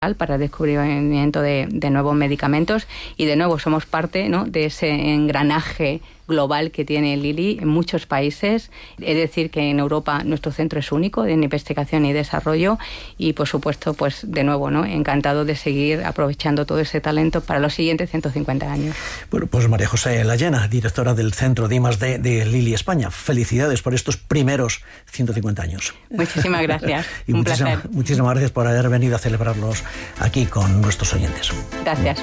para el descubrimiento de nuevos medicamentos, y de nuevo somos parte, ¿no?, de ese engranaje global que tiene Lilly en muchos países. Es decir, que en Europa nuestro centro es único en investigación y desarrollo, y por supuesto, pues de nuevo, ¿no?, encantado de seguir aprovechando todo ese talento para los siguientes 150 años. Bueno, pues María José Layena, directora del Centro de I+D de Lilly España, felicidades por estos primeros 150 años. Muchísimas gracias. Y un placer. Muchísimas gracias por haber venido a celebrarlos aquí con nuestros oyentes. Gracias.